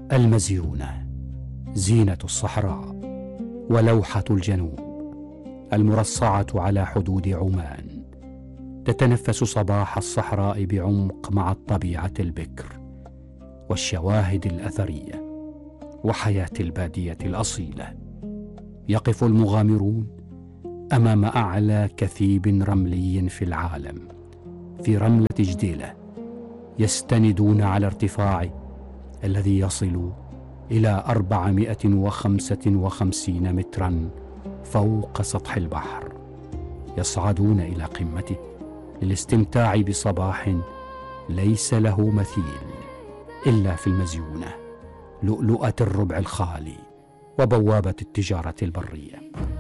المزيونة، زينة الصحراء ولوحة الجنوب، المرصعة على حدود عمان، تتنفس صباح الصحراء بعمق مع الطبيعة البكر والشواهد الأثرية وحياة البادية الأصيلة. يقف المغامرون أمام أعلى كثيب رملي في العالم، في رملة جديلة، يستندون على ارتفاع الذي يصل إلى 455 مترا فوق سطح البحر. يصعدون إلى قمته للاستمتاع بصباح ليس له مثيل إلا في المزيونة، لؤلؤة الربع الخالي وبوابة التجارة البرية.